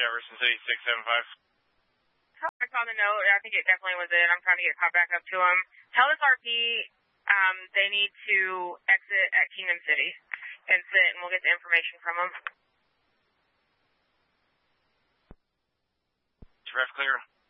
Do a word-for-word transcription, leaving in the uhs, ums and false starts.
Jefferson City, six seven five. I saw the note. I think it definitely was it. I'm trying to get caught back up to him. Tell this R P um, they need to exit at Kingdom City and sit, and we'll get the information from them. Ref clear.